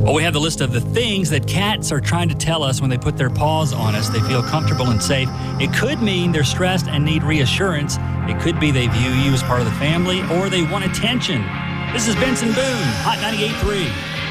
Well, we have the list of the things that cats are trying to tell us when they put their paws on us. They feel comfortable and safe. It could mean they're stressed and need reassurance. It could be they view you as part of the family, or they want attention. This is Benson Boone, Hot 98.3.